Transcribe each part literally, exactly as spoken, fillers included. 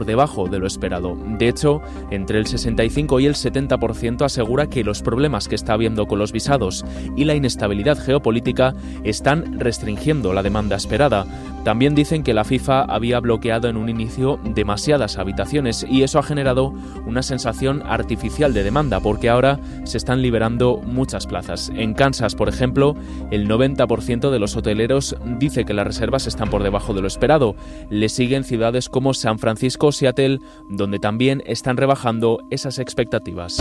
debajo de lo esperado. De hecho, entre el sesenta y cinco y el setenta por ciento asegura que los problemas que está habiendo con los visados y la inestabilidad geopolítica están restringiendo la demanda esperada. También dicen que la FIFA había bloqueado en un inicio demasiadas habitaciones y eso ha generado una sensación artificial de demanda porque ahora se están liberando muchas plazas. En Kansas, por ejemplo, el noventa por ciento de los hoteleros dice que las reservas están por debajo de lo esperado. Le siguen ciudades como San Francisco, Seattle, donde también están rebajando esas expectativas.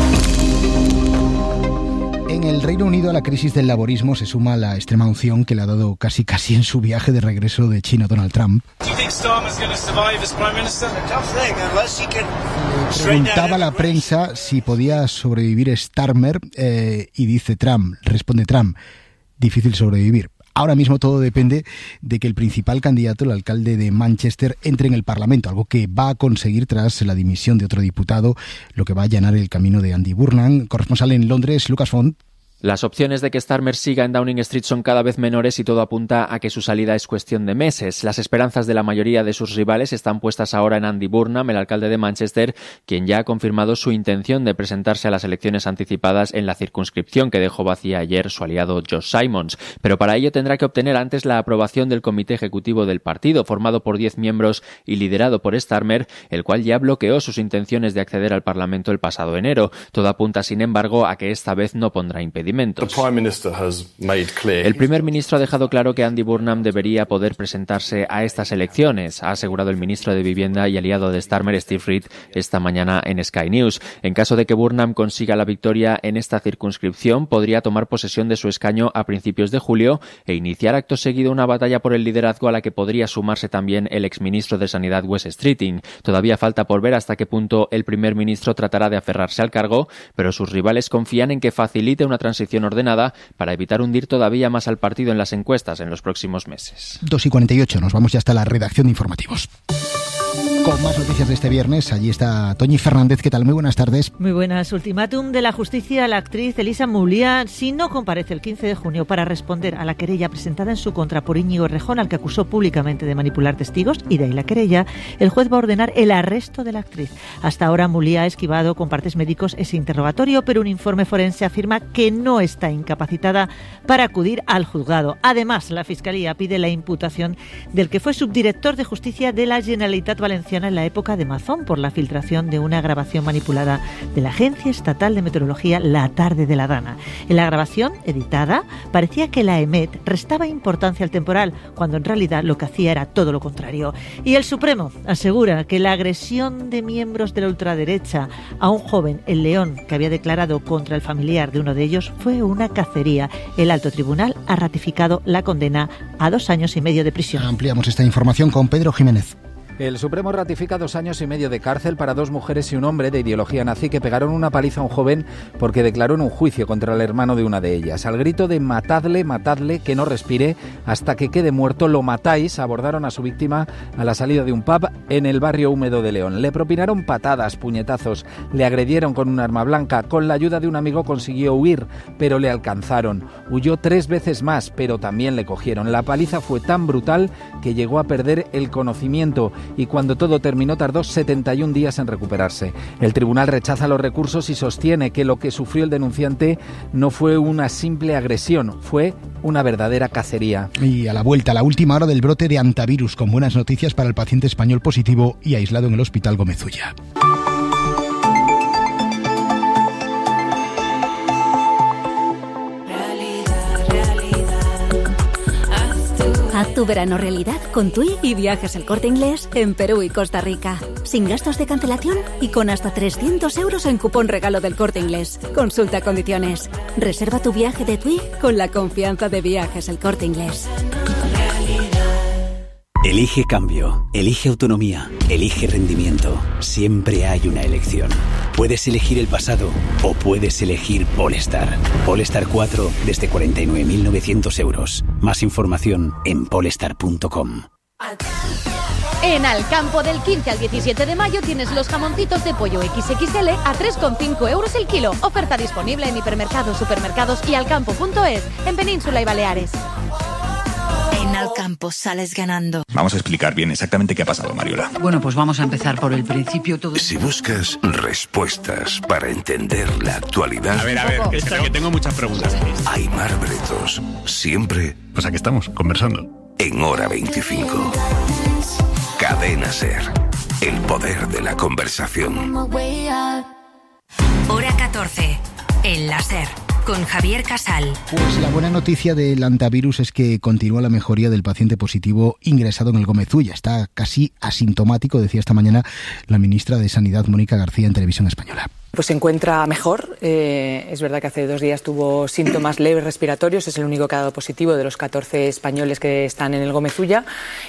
En el Reino Unido a la crisis del laborismo se suma la extrema unción que le ha dado casi casi en su viaje de regreso de China Donald Trump. Le preguntaba a la prensa si podía sobrevivir Starmer eh, y dice Trump, responde Trump, difícil sobrevivir. Ahora mismo todo depende de que el principal candidato, el alcalde de Manchester, entre en el Parlamento, algo que va a conseguir tras la dimisión de otro diputado, lo que va a allanar el camino de Andy Burnham. Corresponsal en Londres, Lucas Font. Las opciones de que Starmer siga en Downing Street son cada vez menores y todo apunta a que su salida es cuestión de meses. Las esperanzas de la mayoría de sus rivales están puestas ahora en Andy Burnham, el alcalde de Manchester, quien ya ha confirmado su intención de presentarse a las elecciones anticipadas en la circunscripción que dejó vacía ayer su aliado Josh Simons. Pero para ello tendrá que obtener antes la aprobación del comité ejecutivo del partido, formado por diez miembros y liderado por Starmer, el cual ya bloqueó sus intenciones de acceder al Parlamento el pasado enero. Todo apunta, sin embargo, a que esta vez no pondrá impedimentos. El primer ministro ha dejado claro que Andy Burnham debería poder presentarse a estas elecciones, ha asegurado el ministro de Vivienda y aliado de Starmer, Steve Reed, esta mañana en Sky News. En caso de que Burnham consiga la victoria en esta circunscripción, podría tomar posesión de su escaño a principios de julio e iniciar acto seguido una batalla por el liderazgo a la que podría sumarse también el exministro de Sanidad, Wes Streeting. Todavía falta por ver hasta qué punto el primer ministro tratará de aferrarse al cargo, pero sus rivales confían en que facilite una transición ordenada para evitar hundir todavía más al partido en las encuestas en los próximos meses. dos y cuarenta y ocho, nos vamos ya hasta la redacción de informativos. Con más noticias de este viernes, allí está Toñi Fernández. ¿Qué tal? Muy buenas tardes. Muy buenas. Ultimátum de la justicia a la actriz Elisa Mouliá si no comparece el quince de junio para responder a la querella presentada en su contra por Íñigo Errejón, al que acusó públicamente de manipular testigos, y de ahí la querella, el juez va a ordenar el arresto de la actriz. Hasta ahora Mouliá ha esquivado con partes médicos ese interrogatorio, pero un informe forense afirma que no está incapacitada para acudir al juzgado. Además, la Fiscalía pide la imputación del que fue subdirector de Justicia de la Generalitat Valenciana en la época de Mazón por la filtración de una grabación manipulada de la Agencia Estatal de Meteorología La Tarde de la Dana. En la grabación, editada, parecía que la EMET restaba importancia al temporal, cuando en realidad lo que hacía era todo lo contrario. Y el Supremo asegura que la agresión de miembros de la ultraderecha a un joven en León que había declarado contra el familiar de uno de ellos fue una cacería. El alto tribunal ha ratificado la condena a dos años y medio de prisión. Ampliamos esta información con Pedro Jiménez. El Supremo ratifica dos años y medio de cárcel para dos mujeres y un hombre de ideología nazi que pegaron una paliza a un joven porque declaró en un juicio contra el hermano de una de ellas. Al grito de matadle, matadle, que no respire, hasta que quede muerto, lo matáis, abordaron a su víctima a la salida de un pub en el barrio húmedo de León. Le propinaron patadas, puñetazos, le agredieron con un arma blanca. Con la ayuda de un amigo consiguió huir, pero le alcanzaron. Huyó tres veces más, pero también le cogieron. La paliza fue tan brutal que llegó a perder el conocimiento y cuando todo terminó tardó setenta y un días en recuperarse. El tribunal rechaza los recursos y sostiene que lo que sufrió el denunciante no fue una simple agresión, fue una verdadera cacería. Y a la vuelta, la última hora del brote de antivirus, con buenas noticias para el paciente español positivo y aislado en el Hospital Gómez Ulla. Haz tu verano realidad con TUI y Viajes El Corte Inglés en Perú y Costa Rica. Sin gastos de cancelación y con hasta trescientos euros en cupón regalo del Corte Inglés. Consulta condiciones. Reserva tu viaje de TUI con la confianza de Viajes El Corte Inglés. Elige cambio, elige autonomía, elige rendimiento. Siempre hay una elección. Puedes elegir el pasado o puedes elegir Polestar. Polestar cuatro desde cuarenta y nueve mil novecientos euros. Más información en polestar punto com. En Alcampo del quince al diecisiete de mayo tienes los jamoncitos de pollo equis equis ele a tres coma cinco euros el kilo. Oferta disponible en hipermercados, supermercados y alcampo punto es en Península y Baleares. En En Alcampo sales ganando. Vamos a explicar bien exactamente qué ha pasado, Mariola. Bueno, pues vamos a empezar por el principio. Todo... Si buscas respuestas para entender la actualidad... A ver, a ver, que, es que tengo muchas preguntas. Aimar Bretos, siempre... Pues aquí estamos, conversando. En Hora veinticinco. Cadena SER. El poder de la conversación. Hora catorce. El láser. Con Javier Casal. Pues la buena noticia del antivirus es que continúa la mejoría del paciente positivo ingresado en el Gómez Ulla. Está casi asintomático, decía esta mañana la ministra de Sanidad, Mónica García, en Televisión Española. Pues se encuentra mejor. Eh, es verdad que hace dos días tuvo síntomas leves respiratorios. Es el único que ha dado positivo de los catorce españoles que están en el Gómez Ulla.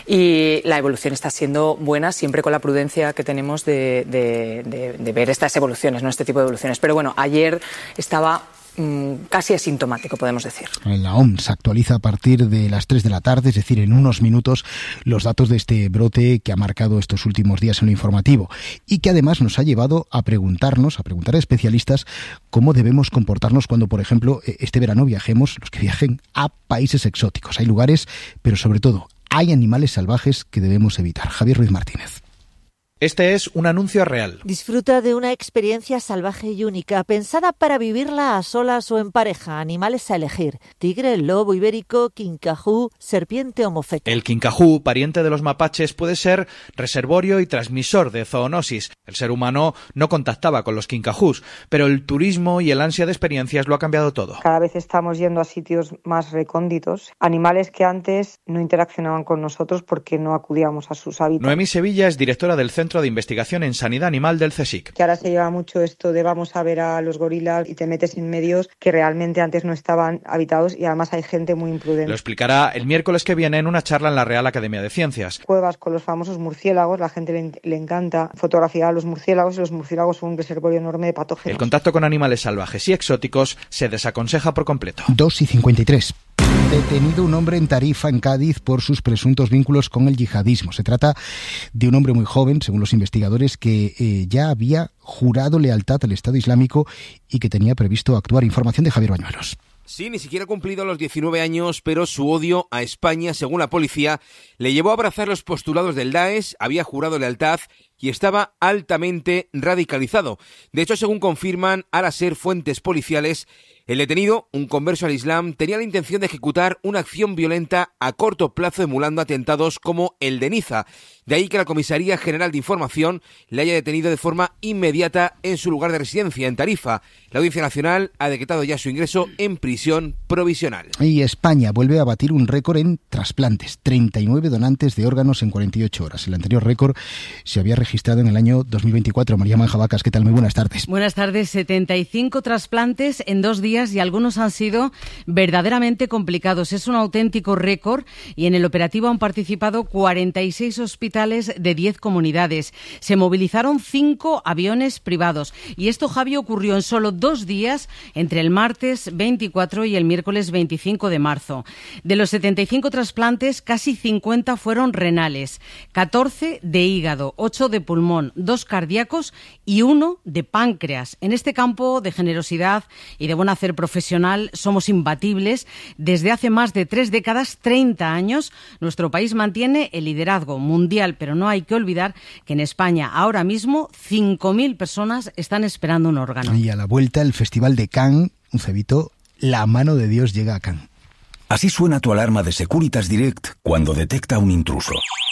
Y la evolución está siendo buena, siempre con la prudencia que tenemos de, de, de, de ver estas evoluciones, no este tipo de evoluciones. Pero bueno, ayer estaba casi asintomático, podemos decir. La O M S actualiza a partir de las tres de la tarde, es decir, en unos minutos, los datos de este brote que ha marcado estos últimos días en lo informativo y que además nos ha llevado a preguntarnos, a preguntar a especialistas cómo debemos comportarnos cuando, por ejemplo, este verano viajemos, los que viajen a países exóticos. Hay lugares, pero sobre todo, hay animales salvajes que debemos evitar. Javier Ruiz Martínez. Este es un anuncio real. Disfruta de una experiencia salvaje y única, pensada para vivirla a solas o en pareja. Animales a elegir: tigre, lobo ibérico, quincajú, serpiente o mofeta. El quincajú, pariente de los mapaches, puede ser reservorio y transmisor de zoonosis. El ser humano no contactaba con los quincajús, pero el turismo y el ansia de experiencias lo ha cambiado todo. Cada vez estamos yendo a sitios más recónditos, animales que antes no interaccionaban con nosotros porque no acudíamos a sus hábitats. Noemí Sevilla es directora del Centro de Investigación en Sanidad Animal del CSIC. Que ahora se lleva mucho esto de vamos a ver a los gorilas y te metes en medios que realmente antes no estaban habitados y además hay gente muy imprudente. Lo explicará el miércoles que viene en una charla en la Real Academia de Ciencias. Cuevas con los famosos murciélagos, la gente le, le encanta fotografiar a los murciélagos y los murciélagos son un reservorio enorme de patógenos. El contacto con animales salvajes y exóticos se desaconseja por completo. dos y cincuenta y tres. Detenido un hombre en Tarifa, en Cádiz, por sus presuntos vínculos con el yihadismo. Se trata de un hombre muy joven, según los investigadores, que eh, ya había jurado lealtad al Estado Islámico y que tenía previsto actuar. Información de Javier Bañuelos. Sí, ni siquiera ha cumplido los diecinueve años, pero su odio a España, según la policía, le llevó a abrazar los postulados del Daesh, había jurado lealtad y estaba altamente radicalizado. De hecho, según confirman al ser fuentes policiales, el detenido, un converso al Islam, tenía la intención de ejecutar una acción violenta a corto plazo emulando atentados como el de Niza. De ahí que la Comisaría General de Información le haya detenido de forma inmediata en su lugar de residencia, en Tarifa. La Audiencia Nacional ha decretado ya su ingreso en prisión provisional. Y España vuelve a batir un récord en trasplantes. treinta y nueve donantes de órganos en cuarenta y ocho horas. El anterior récord se había registrado en el año dos mil veinticuatro. María Manjabacas, ¿qué tal? Muy buenas tardes. Buenas tardes. setenta y cinco trasplantes en dos días y algunos han sido verdaderamente complicados. Es un auténtico récord y en el operativo han participado cuarenta y seis hospitales de diez comunidades. Se movilizaron cinco aviones privados y esto, Javi, ocurrió en solo dos días entre el martes veinticuatro y el miércoles veinticinco de marzo. De los setenta y cinco trasplantes, casi cincuenta fueron renales, catorce de hígado, ocho de pulmón, dos cardíacos y uno de páncreas. En este campo de generosidad y de buen hacer profesional somos imbatibles. Desde hace más de tres décadas, treinta años, nuestro país mantiene el liderazgo mundial, pero no hay que olvidar que en España ahora mismo cinco mil personas están esperando un órgano. Y a la vuelta, el Festival de Cannes, un cebito, la mano de Dios llega a Cannes. Así suena tu alarma de Securitas Direct cuando detecta un intruso.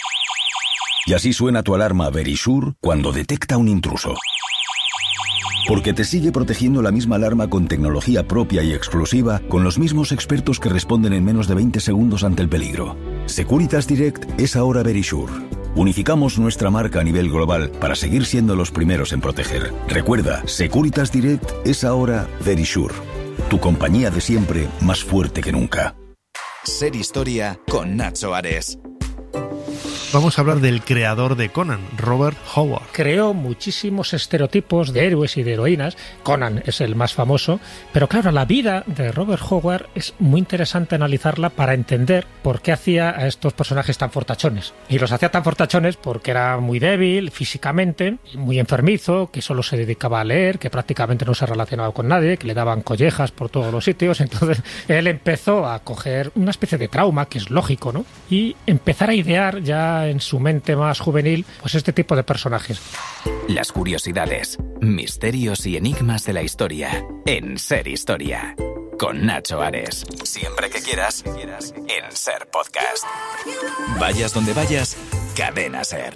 Y así suena tu alarma Verisure cuando detecta un intruso. Porque te sigue protegiendo la misma alarma con tecnología propia y exclusiva, con los mismos expertos que responden en menos de veinte segundos ante el peligro. Securitas Direct es ahora Verisure. Unificamos nuestra marca a nivel global para seguir siendo los primeros en proteger. Recuerda, Securitas Direct es ahora Verisure. Tu compañía de siempre, más fuerte que nunca. Ser historia con Nacho Ares. Vamos a hablar del creador de Conan, Robert Howard. Creó muchísimos estereotipos de héroes y de heroínas. Conan es el más famoso, pero claro, la vida de Robert Howard es muy interesante analizarla para entender por qué hacía a estos personajes tan fortachones. Y los hacía tan fortachones porque era muy débil físicamente, muy enfermizo, que solo se dedicaba a leer, que prácticamente no se relacionaba con nadie, que le daban collejas por todos los sitios. Entonces él empezó a coger una especie de trauma, que es lógico, ¿no? Y empezar a idear ya en su mente más juvenil, pues este tipo de personajes. Las curiosidades, misterios y enigmas de la historia en Ser Historia. Con Nacho Ares. Siempre que quieras, en Ser Podcast. Vayas donde vayas, Cadena Ser.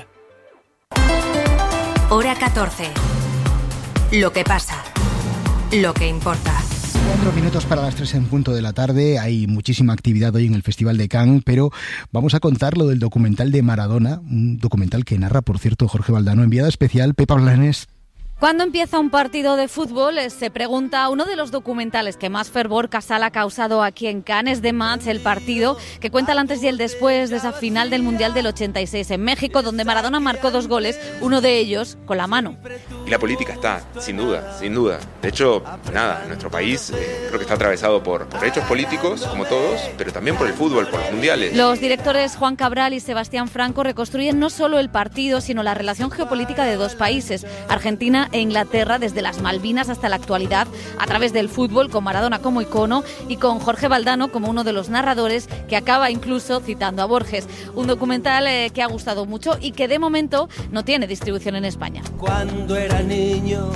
Hora catorce. Lo que pasa. Lo que importa. Cuatro minutos para las tres en punto de la tarde. Hay muchísima actividad hoy en el Festival de Cannes, pero vamos a contar lo del documental de Maradona, un documental que narra, por cierto, Jorge Valdano. Enviada especial, Pepa Blanes. Cuando empieza un partido de fútbol, se pregunta uno de los documentales que más fervor casal ha causado aquí en Cannes, The Match, el partido, que cuenta el antes y el después de esa final del Mundial del ochenta y seis en México, donde Maradona marcó dos goles, uno de ellos con la mano. Y la política está, sin duda, sin duda. De hecho, nada, nuestro país eh, creo que está atravesado por, por hechos políticos, como todos, pero también por el fútbol, por los mundiales. Los directores Juan Cabral y Sebastián Franco reconstruyen no solo el partido, sino la relación geopolítica de dos países, Argentina e Inglaterra, desde las Malvinas hasta la actualidad, a través del fútbol, con Maradona como icono y con Jorge Valdano como uno de los narradores, que acaba incluso citando a Borges. Un documental eh, que ha gustado mucho y que de momento no tiene distribución en España. Cuando era niño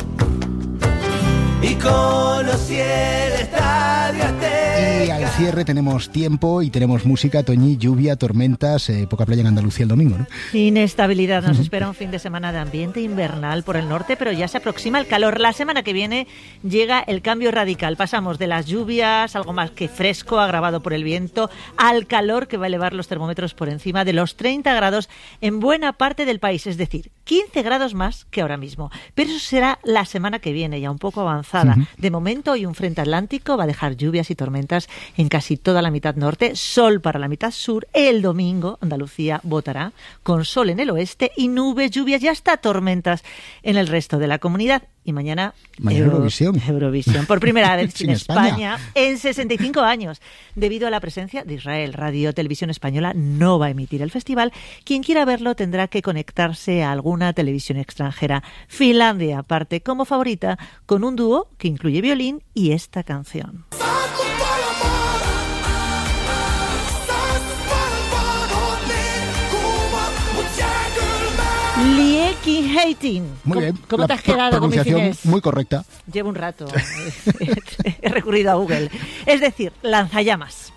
y conocí el Estadio Azteca. Y al cierre tenemos tiempo y tenemos música, Toñi, lluvia, tormentas, eh, poca playa en Andalucía el domingo, ¿no? Inestabilidad. Nos espera un fin de semana de ambiente invernal por el norte, pero ya se aproxima el calor. La semana que viene llega el cambio radical. Pasamos de las lluvias, algo más que fresco, agravado por el viento, al calor que va a elevar los termómetros por encima de los treinta grados en buena parte del país, es decir, quince grados más que ahora mismo. Pero eso será la semana que viene, ya un poco avanzada. Uh-huh. De momento, hoy un frente atlántico va a dejar lluvias y tormentas en casi toda la mitad norte, sol para la mitad sur. El domingo, Andalucía votará con sol en el oeste y nubes, lluvias y hasta tormentas en el resto de la comunidad. Y mañana, mañana Euro, Eurovisión. Eurovisión, por primera vez en España, España en sesenta y cinco años. Debido a la presencia de Israel, Radio Televisión Española no va a emitir el festival. Quien quiera verlo tendrá que conectarse a alguna televisión extranjera. Finlandia, aparte, como favorita, con un dúo que incluye violín y esta canción. Lieki Heitin. Muy bien. ¿Cómo, cómo te has quedado con mi finés? Muy correcta. Llevo un rato. He recurrido a Google. Es decir, lanzallamas.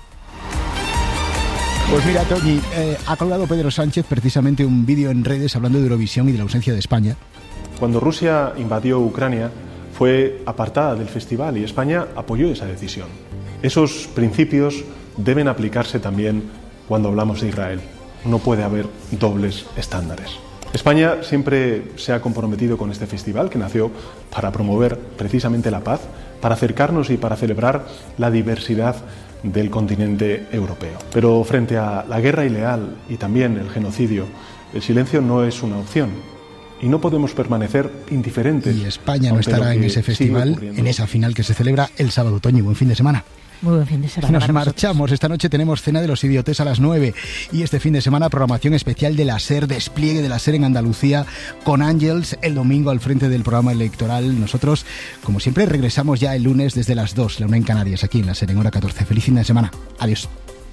Pues mira, Toñi, eh, ha colgado Pedro Sánchez precisamente un vídeo en redes hablando de Eurovisión y de la ausencia de España. Cuando Rusia invadió Ucrania, fue apartada del festival y España apoyó esa decisión. Esos principios deben aplicarse también cuando hablamos de Israel. No puede haber dobles estándares. España siempre se ha comprometido con este festival que nació para promover precisamente la paz, para acercarnos y para celebrar la diversidad del continente europeo. Pero frente a la guerra ilegal y también el genocidio, el silencio no es una opción. Y no podemos permanecer indiferentes. Y España no estará en ese festival, en esa final que se celebra el sábado. Toñi, buen fin de semana. Muy buen fin de semana. Nos marchamos. Esta noche tenemos Cena de los Idiotes a las nueve. Y este fin de semana programación especial de la SER, despliegue de la SER en Andalucía con Ángels el domingo al frente del programa electoral. Nosotros, como siempre, regresamos ya el lunes desde las dos, la una en Canarias, aquí en la SER en hora catorce. Feliz fin de semana. Adiós.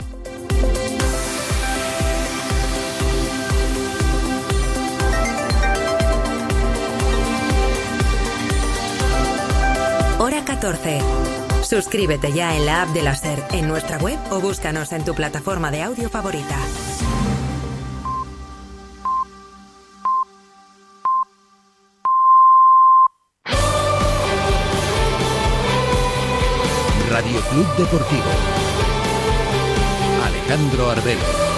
Hora catorce. Suscríbete ya en la app de la SER, en nuestra web o búscanos en tu plataforma de audio favorita. Radio Club Deportivo. Alejandro Arbelo.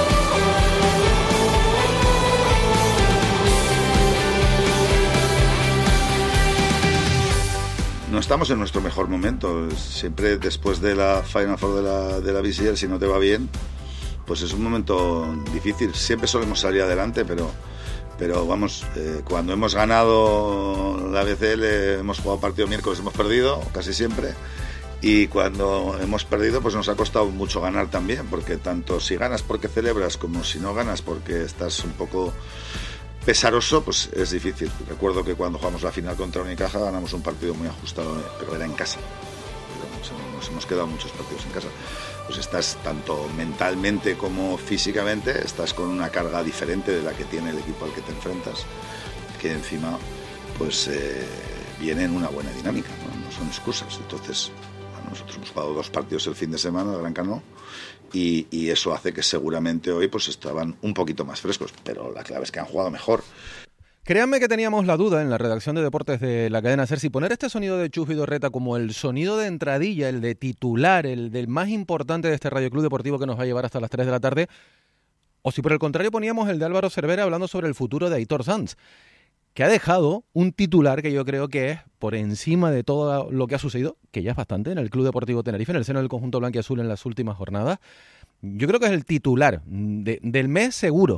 No estamos en nuestro mejor momento. Siempre después de la Final Four de la, de la B C L, si no te va bien, pues es un momento difícil. Siempre solemos salir adelante, pero, pero vamos, eh, cuando hemos ganado la B C L, hemos jugado partido miércoles, hemos perdido casi siempre. Y cuando hemos perdido, pues nos ha costado mucho ganar también, porque tanto si ganas porque celebras como si no ganas porque estás un poco pesaroso, pues es difícil. Recuerdo que cuando jugamos la final contra Unicaja ganamos un partido muy ajustado, pero era en casa. Pero nos hemos quedado muchos partidos en casa. Pues estás tanto mentalmente como físicamente, estás con una carga diferente de la que tiene el equipo al que te enfrentas, que encima pues eh, viene en una buena dinámica, ¿no? No son excusas. Entonces, bueno, nosotros hemos jugado dos partidos el fin de semana, el Gran Cano, y, y eso hace que seguramente hoy pues estaban un poquito más frescos, pero la clave es que han jugado mejor. Créanme que teníamos la duda en la redacción de deportes de la cadena SER si poner este sonido de Chus Vidorreta como el sonido de entradilla, el de titular, el del más importante de este Radio Club Deportivo que nos va a llevar hasta las tres de la tarde, o si por el contrario poníamos el de Álvaro Cervera hablando sobre el futuro de Aitor Sanz, que ha dejado un titular que yo creo que es por encima de todo lo que ha sucedido, que ya es bastante, en el Club Deportivo Tenerife, en el seno del conjunto blanquiazul en las últimas jornadas. Yo creo que es el titular de, del mes seguro,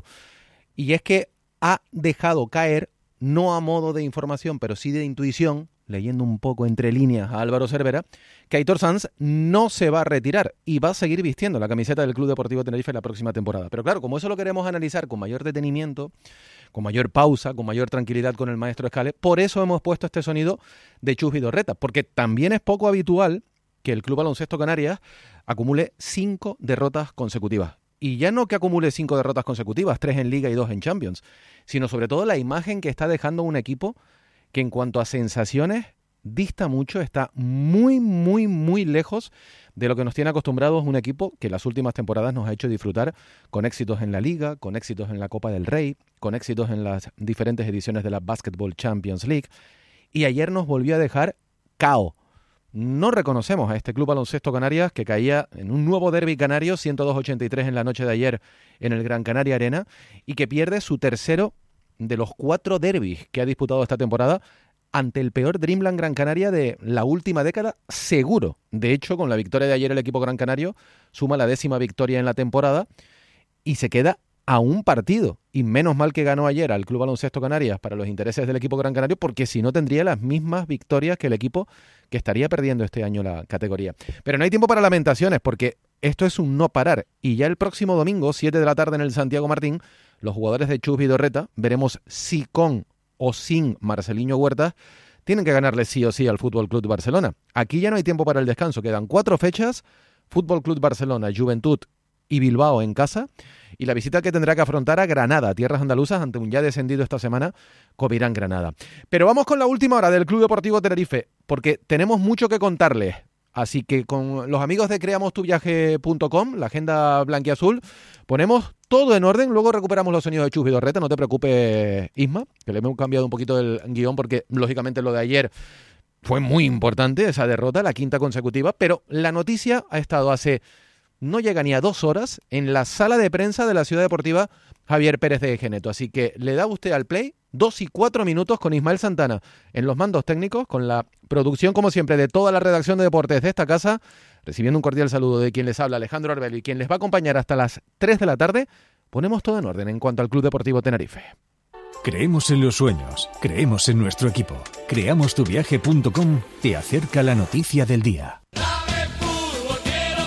y es que ha dejado caer, no a modo de información, pero sí de intuición, leyendo un poco entre líneas a Álvaro Cervera, que Aitor Sanz no se va a retirar y va a seguir vistiendo la camiseta del Club Deportivo Tenerife la próxima temporada. Pero claro, como eso lo queremos analizar con mayor detenimiento, con mayor pausa, con mayor tranquilidad con el maestro Escale, por eso hemos puesto este sonido de Chus Vidorreta, porque también es poco habitual que el Club Baloncesto Canarias acumule cinco derrotas consecutivas. Y ya no que acumule cinco derrotas consecutivas, tres en Liga y dos en Champions, sino sobre todo la imagen que está dejando un equipo que en cuanto a sensaciones dista mucho, está muy, muy, muy lejos de lo que nos tiene acostumbrados un equipo que las últimas temporadas nos ha hecho disfrutar con éxitos en la Liga, con éxitos en la Copa del Rey, con éxitos en las diferentes ediciones de la Basketball Champions League, y ayer nos volvió a dejar K O. No reconocemos a este Club Baloncesto Canarias que caía en un nuevo derbi canario, ciento dos a ochenta y tres en la noche de ayer en el Gran Canaria Arena, y que pierde su tercero de los cuatro derbis que ha disputado esta temporada ante el peor Dreamland Gran Canaria de la última década, seguro. De hecho, con la victoria de ayer el equipo gran canario suma la décima victoria en la temporada y se queda a un partido. Y menos mal que ganó ayer al Club Baloncesto Canarias para los intereses del equipo gran canario, porque si no tendría las mismas victorias que el equipo que estaría perdiendo este año la categoría. Pero no hay tiempo para lamentaciones, porque esto es un no parar. Y ya el próximo domingo, siete de la tarde en el Santiago Martín, los jugadores de Chus Vidorreta veremos si con o sin Marceliño Huertas tienen que ganarle sí o sí al Fútbol Club Barcelona. Aquí ya no hay tiempo para el descanso. Quedan cuatro fechas: Fútbol Club Barcelona, Juventud y Bilbao en casa, y la visita que tendrá que afrontar a Granada, tierras andaluzas, ante un ya descendido esta semana, Covirán Granada. Pero vamos con la última hora del Club Deportivo Tenerife, porque tenemos mucho que contarles. Así que con los amigos de creamos tu viaje punto com, la agenda blanquiazul, ponemos todo en orden, luego recuperamos los sonidos de Chus Vidorreta. No te preocupes, Isma, que le hemos cambiado un poquito el guión porque lógicamente lo de ayer fue muy importante, esa derrota, la quinta consecutiva, pero la noticia ha estado hace, no llega ni a dos horas, en la sala de prensa de la Ciudad Deportiva Javier Pérez de Geneto. Así que le da usted al play, dos y cuatro minutos con Ismael Santana en los mandos técnicos, con la producción, como siempre, de toda la redacción de deportes de esta casa, recibiendo un cordial saludo de quien les habla, Alejandro Arbelo, y quien les va a acompañar hasta las tres de la tarde. Ponemos todo en orden en cuanto al Club Deportivo Tenerife. Creemos en los sueños, creemos en nuestro equipo. creamos tu viaje punto com te acerca la noticia del día. Dame fútbol, quiero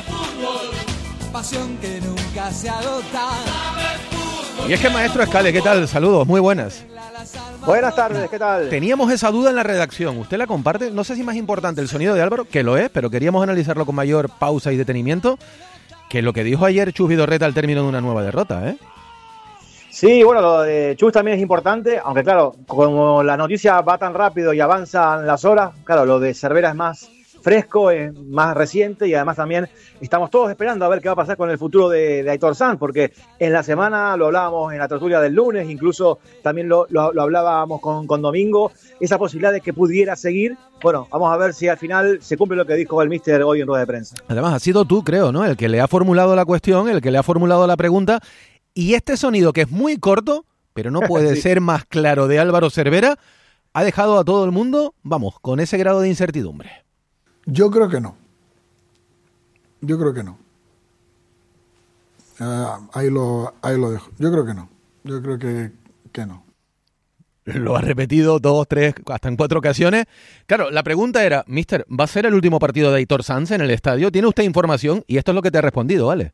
fútbol, pasión que nunca se agota. Dame fútbol. Y es que, maestro Escale, ¿qué tal? Saludos, muy buenas. Buenas tardes, ¿qué tal? Teníamos esa duda en la redacción, ¿usted la comparte? No sé si más importante el sonido de Álvaro, que lo es, pero queríamos analizarlo con mayor pausa y detenimiento, que lo que dijo ayer Chus Vidorreta al término de una nueva derrota, ¿eh? Sí, bueno, lo de Chus también es importante, aunque claro, como la noticia va tan rápido y avanzan las horas, claro, lo de Cervera es más fresco, es más reciente, y además también estamos todos esperando a ver qué va a pasar con el futuro de, de Aitor Sanz, porque en la semana lo hablábamos en la tertulia del lunes, incluso también lo, lo, lo hablábamos con, con Domingo, esa posibilidad de que pudiera seguir. Bueno, vamos a ver si al final se cumple lo que dijo el míster hoy en rueda de prensa. Además, ha sido tú, creo, ¿no?, el que le ha formulado la cuestión, el que le ha formulado la pregunta, y este sonido, que es muy corto, pero no puede sí. ser más claro, de Álvaro Cervera, ha dejado a todo el mundo, vamos, con ese grado de incertidumbre. Yo creo que no. Yo creo que no. Eh, ahí, lo, ahí lo dejo. Yo creo que no. Yo creo que, que no. Lo ha repetido dos, tres, hasta en cuatro ocasiones. Claro, la pregunta era, mister, ¿va a ser el último partido de Aitor Sanz en el estadio? ¿Tiene usted información? Y esto es lo que te ha respondido, ¿vale?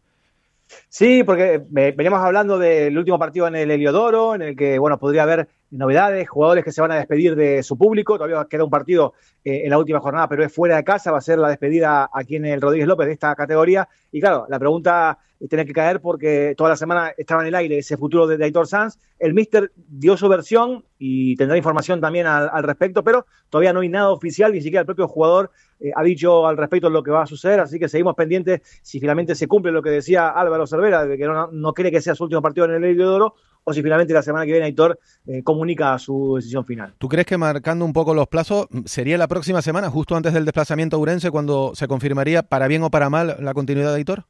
Sí, porque veníamos hablando del último partido en el Heliodoro, en el que, bueno, podría haber novedades, jugadores que se van a despedir de su público. Todavía queda un partido eh, en la última jornada, pero es fuera de casa, va a ser la despedida aquí en el Rodríguez López de esta categoría. Y claro, la pregunta tiene que caer porque toda la semana estaba en el aire ese futuro de, de Aitor Sanz. El míster dio su versión y tendrá información también al, al respecto, pero todavía no hay nada oficial, ni siquiera el propio jugador eh, ha dicho al respecto lo que va a suceder, así que seguimos pendientes si finalmente se cumple lo que decía Álvaro Cervera, de que no, no cree que sea su último partido en el Heliodoro, o si finalmente la semana que viene Aitor eh, comunica su decisión final. ¿Tú crees que, marcando un poco los plazos, sería la próxima semana, justo antes del desplazamiento a Ourense, cuando se confirmaría, para bien o para mal, la continuidad de Aitor?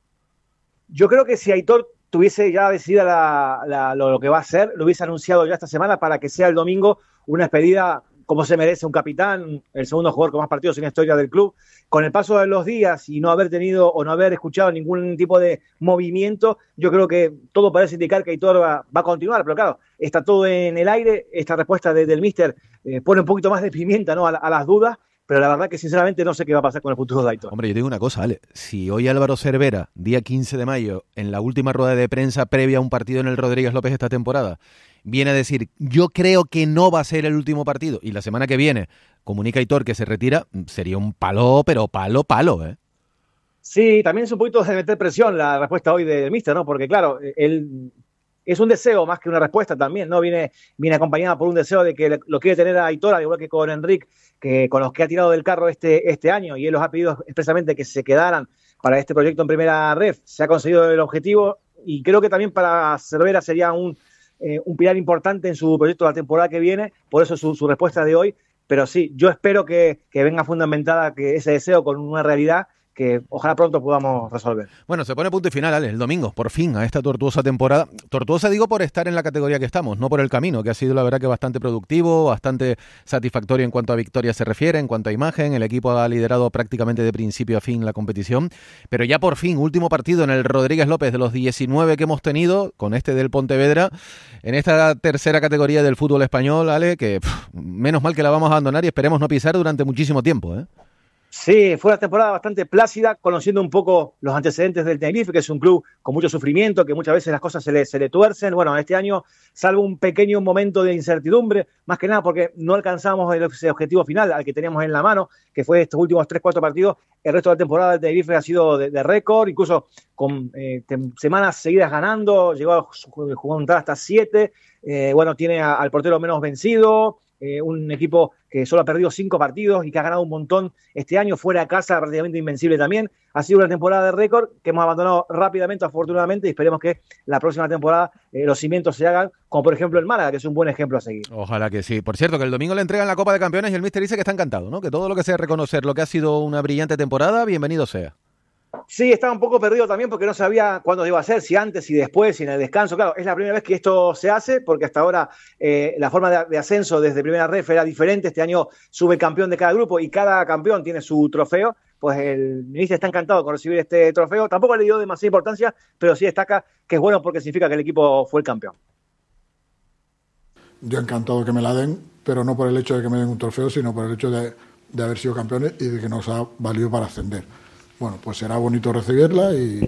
Yo creo que si Aitor tuviese ya decidida la, la, lo, lo que va a hacer, lo hubiese anunciado ya esta semana para que sea el domingo una despedida como se merece un capitán, el segundo jugador con más partidos en la historia del club. Con el paso de los días y no haber tenido o no haber escuchado ningún tipo de movimiento, yo creo que todo parece indicar que Aitor va, va a continuar, pero claro, está todo en el aire. Esta respuesta de, del míster eh, pone un poquito más de pimienta, ¿no?, a, a las dudas, pero la verdad que sinceramente no sé qué va a pasar con el futuro de Aitor. Hombre, yo digo una cosa, Ale, si hoy Álvaro Cervera, día quince de mayo, en la última rueda de prensa previa a un partido en el Rodríguez López esta temporada, viene a decir, yo creo que no va a ser el último partido, y la semana que viene comunica Aitor que se retira, sería un palo, pero palo, palo, ¿eh? Sí, también es un poquito de meter presión la respuesta hoy del míster, ¿no? Porque claro, él es un deseo más que una respuesta también, ¿no? Viene, viene acompañada por un deseo de que lo quiere tener a Aitor, al igual que con Enric, que con los que ha tirado del carro este, este año, y él los ha pedido expresamente que se quedaran para este proyecto en primera ref. Se ha conseguido el objetivo, y creo que también para Cervera sería un, eh, un pilar importante en su proyecto de la temporada que viene, por eso su, su respuesta de hoy. Pero sí, yo espero que, que venga fundamentada que ese deseo con una realidad que ojalá pronto podamos resolver. Bueno, se pone punto y final, Ale, el domingo, por fin, a esta tortuosa temporada. Tortuosa digo por estar en la categoría que estamos, no por el camino, que ha sido la verdad que bastante productivo, bastante satisfactorio en cuanto a victoria se refiere, en cuanto a imagen. El equipo ha liderado prácticamente de principio a fin la competición, pero ya por fin, último partido en el Rodríguez López de los diecinueve que hemos tenido, con este del Pontevedra, en esta tercera categoría del fútbol español, Ale, que pff, menos mal que la vamos a abandonar y esperemos no pisar durante muchísimo tiempo, ¿eh? Sí, fue una temporada bastante plácida, conociendo un poco los antecedentes del Tenerife, que es un club con mucho sufrimiento, que muchas veces las cosas se le, se le tuercen. Bueno, este año, salvo un pequeño momento de incertidumbre, más que nada porque no alcanzamos el, ese objetivo final al que teníamos en la mano, que fue estos últimos tres cuatro partidos. El resto de la temporada del Tenerife ha sido de, de récord, incluso con eh, tem- semanas seguidas ganando, llegó a jugar hasta siete. Eh, bueno, tiene a, al portero menos vencido. Eh, un equipo que solo ha perdido cinco partidos y que ha ganado un montón este año, fuera de casa, prácticamente invencible también. Ha sido una temporada de récord que hemos abandonado rápidamente, afortunadamente, y esperemos que la próxima temporada eh, los cimientos se hagan, como por ejemplo el Málaga, que es un buen ejemplo a seguir. Ojalá que sí. Por cierto, que el domingo le entregan la Copa de Campeones y el míster dice que está encantado, ¿no? Que todo lo que sea reconocer lo que ha sido una brillante temporada, bienvenido sea. Sí, estaba un poco perdido también porque no sabía cuándo iba a ser, si antes, si después, si en el descanso. Claro, es la primera vez que esto se hace, porque hasta ahora eh, la forma de, de ascenso desde primera ref era diferente. Este año sube el campeón de cada grupo y cada campeón tiene su trofeo. Pues el ministro está encantado con recibir este trofeo. Tampoco le dio demasiada importancia, pero sí destaca que es bueno porque significa que el equipo fue el campeón. Yo encantado que me la den, pero no por el hecho de que me den un trofeo, sino por el hecho de, de haber sido campeones y de que nos ha valido para ascender. Bueno, pues será bonito recibirla y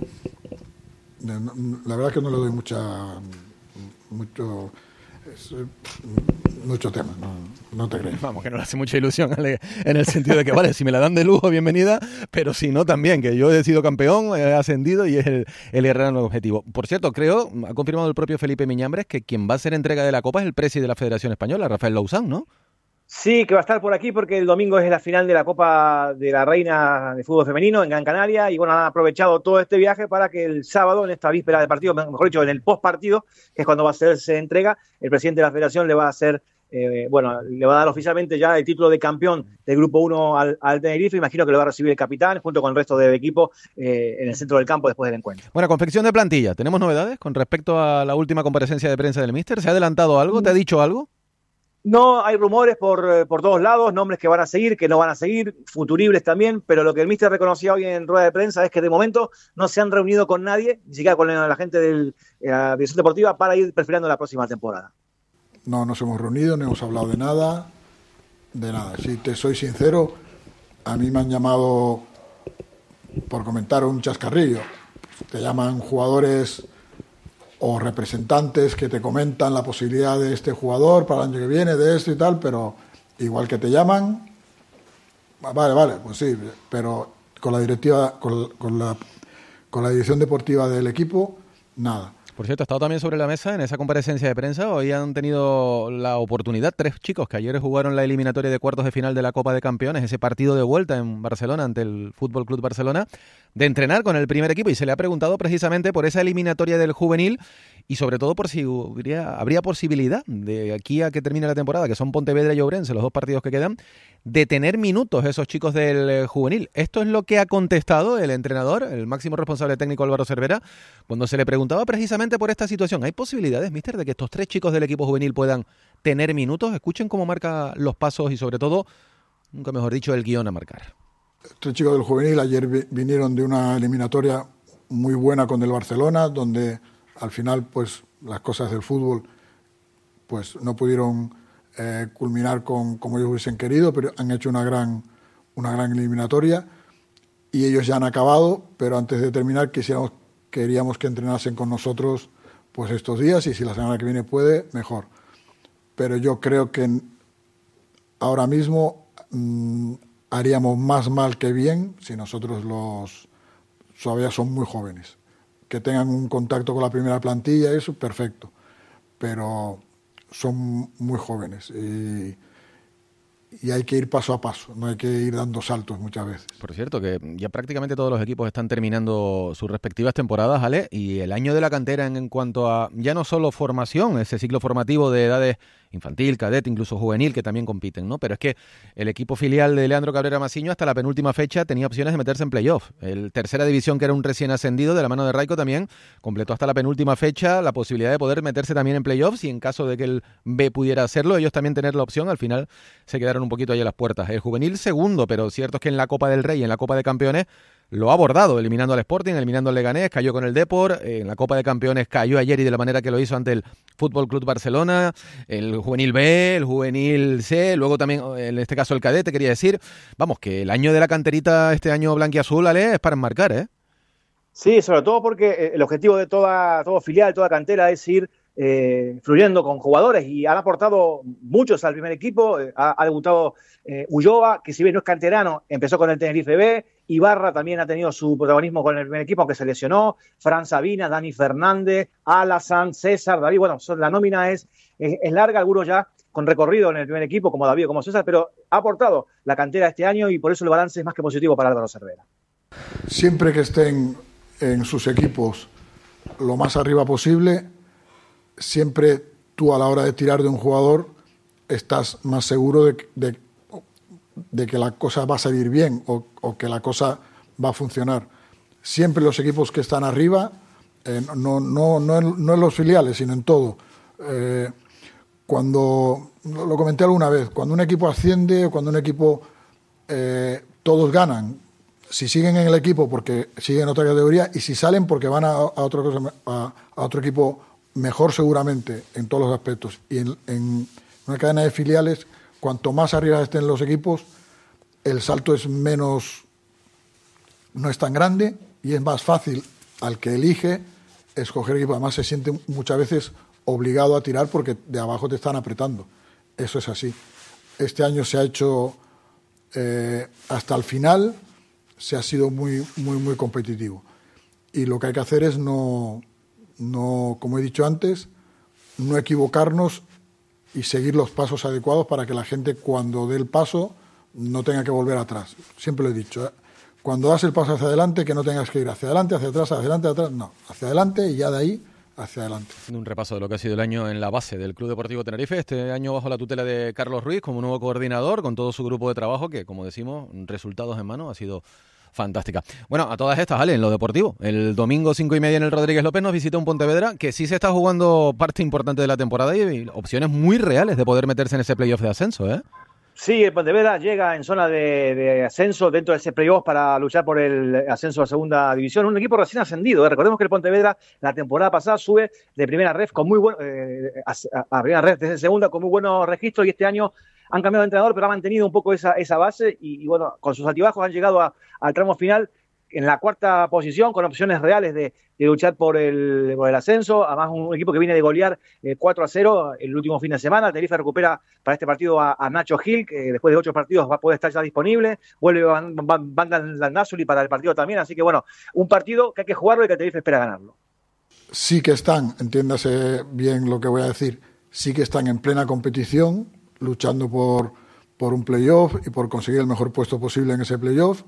la verdad es que no le doy mucha mucho es, mucho tema, no, no te crees. Vamos, que no le hace mucha ilusión, Ale, en el sentido de que vale, si me la dan de lujo, bienvenida, pero si no también, que yo he sido campeón, he ascendido y es el, el gran objetivo. Por cierto, creo, ha confirmado el propio Felipe Miñambres, que quien va a hacer entrega de la Copa es el presi de la Federación Española, Rafael Lauzán, ¿no? Sí, que va a estar por aquí porque el domingo es la final de la Copa de la Reina de Fútbol Femenino en Gran Canaria y bueno, han aprovechado todo este viaje para que el sábado, en esta víspera de partido, mejor dicho, en el postpartido, que es cuando va a hacerse entrega, el presidente de la Federación le va a hacer, eh, bueno, le va a dar oficialmente ya el título de campeón del Grupo uno al, al Tenerife. Imagino que lo va a recibir el capitán junto con el resto del equipo eh, en el centro del campo después del encuentro. Bueno, confección de plantilla, ¿tenemos novedades con respecto a la última comparecencia de prensa del míster? ¿Se ha adelantado algo? ¿Te ha dicho algo? No, hay rumores por, por todos lados, nombres que van a seguir, que no van a seguir, futuribles también, pero lo que el míster reconocía hoy en rueda de prensa es que de momento no se han reunido con nadie, ni siquiera con la gente de la dirección deportiva, para ir perfilando la próxima temporada. No nos hemos reunido, no hemos hablado de nada, de nada. Si te soy sincero, a mí me han llamado por comentar un chascarrillo. Te llaman jugadores o representantes que te comentan la posibilidad de este jugador para el año que viene, de esto y tal, pero igual que te llaman, vale, vale, pues sí, pero con la directiva, con, con la con la dirección deportiva del equipo, nada. Por cierto, ha estado también sobre la mesa en esa comparecencia de prensa. Hoy han tenido la oportunidad, tres chicos que ayer jugaron la eliminatoria de cuartos de final de la Copa de Campeones, ese partido de vuelta en Barcelona ante el Fútbol Club Barcelona, de entrenar con el primer equipo, y se le ha preguntado precisamente por esa eliminatoria del juvenil y sobre todo por si habría, habría posibilidad de aquí a que termine la temporada, que son Pontevedra y Ourense, los dos partidos que quedan, de tener minutos esos chicos del juvenil. Esto es lo que ha contestado el entrenador, el máximo responsable técnico Álvaro Cervera, cuando se le preguntaba precisamente por esta situación. ¿Hay posibilidades, míster, de que estos tres chicos del equipo juvenil puedan tener minutos? Escuchen cómo marca los pasos y sobre todo, nunca mejor dicho, el guión a marcar. Tres chicos del juvenil ayer vinieron de una eliminatoria muy buena con el Barcelona, donde al final pues las cosas del fútbol pues no pudieron eh, culminar con como ellos hubiesen querido, pero han hecho una gran una gran eliminatoria y ellos ya han acabado, pero antes de terminar quisiéramos, queríamos que entrenasen con nosotros pues estos días, y si la semana que viene puede, mejor. Pero yo creo que ahora mismo mmm, haríamos más mal que bien si nosotros los todavía son muy jóvenes. Que tengan un contacto con la primera plantilla, eso, perfecto. Pero son muy jóvenes y, y hay que ir paso a paso, no hay que ir dando saltos muchas veces. Por cierto, que ya prácticamente todos los equipos están terminando sus respectivas temporadas, Ale, y el año de la cantera en, en cuanto a ya no solo formación, ese ciclo formativo de edades infantil, cadete, incluso juvenil, que también compiten, ¿no? Pero es que el equipo filial de Leandro Cabrera Masiño hasta la penúltima fecha tenía opciones de meterse en playoff. El tercera división, que era un recién ascendido de la mano de Raico, también completó hasta la penúltima fecha la posibilidad de poder meterse también en playoffs, y en caso de que el B pudiera hacerlo, ellos también tener la opción. Al final se quedaron un poquito ahí a las puertas. El juvenil segundo, pero cierto es que en la Copa del Rey y en la Copa de Campeones lo ha abordado, eliminando al Sporting, eliminando al Leganés, cayó con el Depor, en la Copa de Campeones cayó ayer y de la manera que lo hizo ante el Fútbol Club Barcelona, el juvenil B, el juvenil C, luego también en este caso el cadete, quería decir. Vamos, que el año de la canterita, este año blanquiazul, Ale, es para enmarcar, ¿eh? Sí, sobre todo porque el objetivo de toda todo filial, toda cantera es ir eh, fluyendo con jugadores, y han aportado muchos al primer equipo. Eh, ha, ha debutado eh, Ulloa, que si bien no es canterano, empezó con el Tenerife B. Ibarra también ha tenido su protagonismo con el primer equipo, aunque se lesionó. Fran Sabina, Dani Fernández, Alasan, César, David. Bueno, la nómina es, es, es larga, algunos ya con recorrido en el primer equipo, como David, como César, pero ha aportado la cantera este año y por eso el balance es más que positivo para Álvaro Cervera. Siempre que estén en sus equipos lo más arriba posible, siempre tú a la hora de tirar de un jugador estás más seguro de, de, de que la cosa va a salir bien o, o que la cosa va a funcionar. Siempre los equipos que están arriba, eh, no, no, no, en, no en los filiales, sino en todo. Eh, cuando, lo comenté alguna vez, cuando un equipo asciende o cuando un equipo eh, todos ganan, si siguen en el equipo porque siguen en otra categoría, y si salen porque van a, a, otro, cosa, a, a otro equipo mejor seguramente en todos los aspectos. Y en, en una cadena de filiales, cuanto más arriba estén los equipos, el salto es menos, no es tan grande y es más fácil al que elige escoger equipo. Además se siente muchas veces obligado a tirar porque de abajo te están apretando. Eso es así. Este año se ha hecho eh, hasta el final, se ha sido muy, muy, muy competitivo. Y lo que hay que hacer es no, no, como he dicho antes, no equivocarnos y seguir los pasos adecuados para que la gente, cuando dé el paso, no tenga que volver atrás. Siempre lo he dicho, ¿eh? Cuando das el paso hacia adelante, que no tengas que ir hacia adelante, hacia atrás, hacia adelante, hacia atrás. No, hacia adelante y ya de ahí hacia adelante. Un repaso de lo que ha sido el año en la base del Club Deportivo Tenerife, este año bajo la tutela de Carlos Ruiz como nuevo coordinador, con todo su grupo de trabajo que, como decimos, resultados en mano, ha sido Fantástica. Bueno, a todas estas, Ale, en lo deportivo, el domingo cinco y media en el Rodríguez López nos visita un Pontevedra que sí se está jugando parte importante de la temporada y opciones muy reales de poder meterse en ese playoff de ascenso, ¿eh? Sí, el Pontevedra llega en zona de, de ascenso dentro de ese playoff para luchar por el ascenso a segunda división. Un equipo recién ascendido. ¿eh? Recordemos que el Pontevedra la temporada pasada sube de primera ref con muy buen, eh, a, a primera ref desde segunda con muy buenos registros y este año han cambiado de entrenador, pero ha mantenido un poco esa, esa base y, y bueno, con sus altibajos han llegado a, al tramo final en la cuarta posición con opciones reales de, de luchar por el, por el ascenso. Además, un equipo que viene de golear eh, cuatro a cero el último fin de semana. Tenerife recupera para este partido a, a Nacho Gil, que después de ocho partidos va a poder estar ya disponible. Vuelve Van, Van, Van Landazuri para el partido también. Así que, bueno, un partido que hay que jugarlo y que Tenerife espera ganarlo. Sí que están, entiéndase bien lo que voy a decir, sí que están en plena competición, luchando por, por un playoff y por conseguir el mejor puesto posible en ese playoff.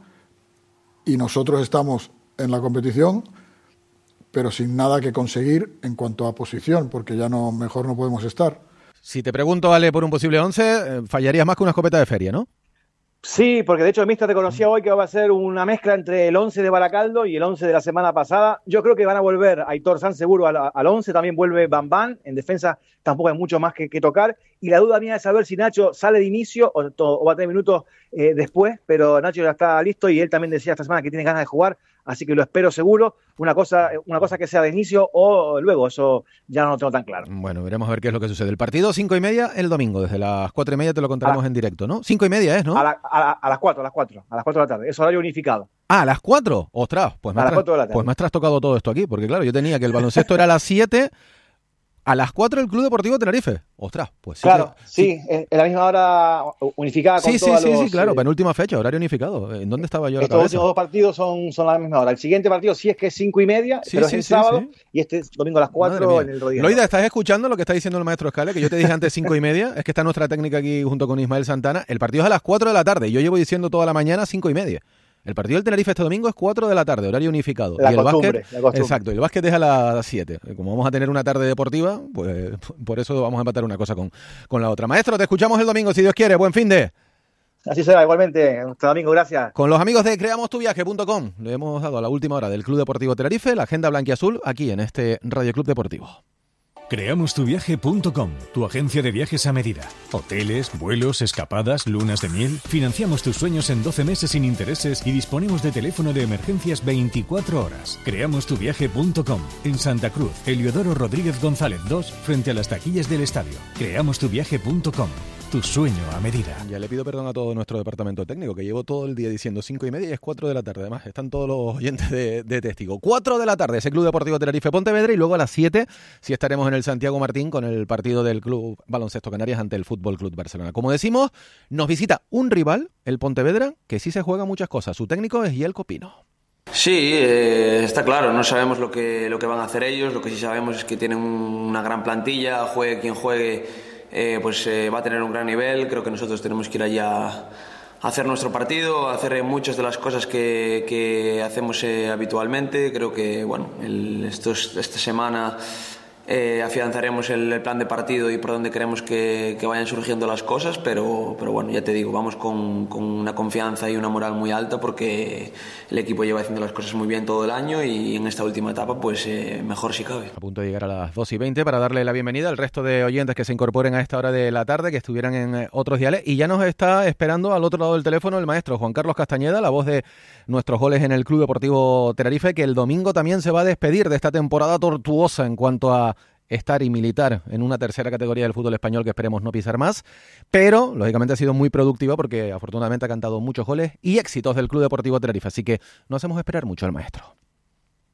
Y nosotros estamos en la competición, pero sin nada que conseguir en cuanto a posición, porque ya no mejor no podemos estar. Si te pregunto, Ale, por un posible once, fallarías más que una escopeta de feria, ¿no? Sí, porque de hecho el míster reconocía hoy que va a ser una mezcla entre el once de Baracaldo y el once de la semana pasada. Yo creo que van a volver Aitor Sanz seguro al, al once, también vuelve Van Van, en defensa tampoco hay mucho más que, que tocar, y la duda mía es saber si Nacho sale de inicio o, o va a tener minutos eh, después, pero Nacho ya está listo y él también decía esta semana que tiene ganas de jugar, así que lo espero seguro. Una cosa, una cosa que sea de inicio o luego, eso ya no lo tengo tan claro. Bueno, veremos a ver qué es lo que sucede. El partido cinco y media el domingo, desde las cuatro y media te lo contaremos la, en directo, ¿no? Cinco y media es, ¿no? A, la, a, a las cuatro, a las cuatro, a las cuatro de la tarde, es horario unificado. Ah, ¿a las cuatro? Ostras, pues me, a has, las cuatro de la tarde. Pues me has trastocado todo esto aquí, porque claro, yo tenía que el baloncesto era a las siete... A las cuatro el Club Deportivo Tenerife. Ostras, pues sí. Claro, que, sí, sí, en la misma hora unificada con sí, todos sí, sí, los... sí, claro, penúltima fecha, horario unificado. ¿En dónde estaba yo a la Estos cabeza? últimos dos partidos son, son a la misma hora. El siguiente partido sí es que es cinco y media, sí, pero sí, es el sí, sábado, sí. Y este es domingo a las cuatro en el Rodríguez. Loida, ¿estás escuchando lo que está diciendo el maestro Escale? Que yo te dije antes cinco y media, es que está nuestra técnica aquí junto con Ismael Santana. El partido es a las cuatro de la tarde y yo llevo diciendo toda la mañana cinco y media. El partido del Tenerife este domingo es cuatro de la tarde, horario unificado. La y el costumbre, básquet, la costumbre. Exacto, y el básquet es a las siete. Como vamos a tener una tarde deportiva, pues por eso vamos a empatar una cosa con, con la otra. Maestro, te escuchamos el domingo, si Dios quiere. Buen fin de... Así será, igualmente. Hasta domingo, gracias. Con los amigos de creamos tu viaje punto com le hemos dado a la última hora del Club Deportivo Tenerife la agenda blanquiazul aquí en este Radio Club Deportivo. creamos tu viaje punto com, tu agencia de viajes a medida. Hoteles, vuelos, escapadas, lunas de miel. Financiamos tus sueños en doce meses sin intereses y disponemos de teléfono de emergencias veinticuatro horas. creamos tu viaje punto com, en Santa Cruz, Heliodoro Rodríguez González dos, frente a las taquillas del estadio. creamos tu viaje punto com, tu sueño a medida. Ya le pido perdón a todo nuestro departamento técnico, que llevo todo el día diciendo cinco y media y es cuatro de la tarde. Además, están todos los oyentes de, de testigo. cuatro de la tarde, ese Club Deportivo Tenerife Pontevedra, y luego a las siete, si estaremos en el Santiago Martín con el partido del Club Baloncesto Canarias ante el Fútbol Club Barcelona. Como decimos, nos visita un rival, el Pontevedra, que sí se juega muchas cosas. Su técnico es Yelko Pino. Sí, eh, está claro, no sabemos lo que, lo que van a hacer ellos, lo que sí sabemos es que tienen una gran plantilla, juegue quien juegue, eh, pues eh, va a tener un gran nivel. Creo que nosotros tenemos que ir allá a hacer nuestro partido, a hacer muchas de las cosas que, que hacemos eh, habitualmente. Creo que, bueno, el, estos, esta semana... Eh, afianzaremos el, el plan de partido y por donde queremos que, que vayan surgiendo las cosas, pero, pero bueno, ya te digo, vamos con, con una confianza y una moral muy alta porque el equipo lleva haciendo las cosas muy bien todo el año y en esta última etapa pues eh, mejor si cabe. A punto de llegar a las dos y veinte para darle la bienvenida al resto de oyentes que se incorporen a esta hora de la tarde, que estuvieran en otros diales, y ya nos está esperando al otro lado del teléfono el maestro Juan Carlos Castañeda, la voz de nuestros goles en el Club Deportivo Tenerife, que el domingo también se va a despedir de esta temporada tortuosa en cuanto a estar y militar en una tercera categoría del fútbol español que esperemos no pisar más, pero lógicamente ha sido muy productiva porque afortunadamente ha cantado muchos goles y éxitos del Club Deportivo Tenerife, así que no hacemos esperar mucho al maestro.